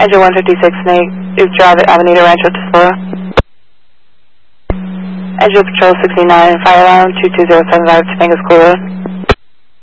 Engine 156, Snake Drive at Avenida Rancho Tesoro. Engine Patrol 69, Fire Alarm 22075, Topango School Road.